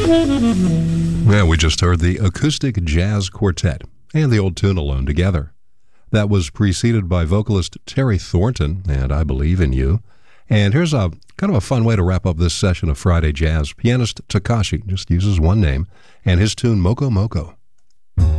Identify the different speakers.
Speaker 1: Yeah, we just heard the Acoustic Jazz Quartet and the old tune Alone Together. That was preceded by vocalist Terry Thornton and I Believe in You. And here's a kind of a fun way to wrap up this session of Friday Jazz. Pianist Takashi just uses one name and his tune Moko Moko.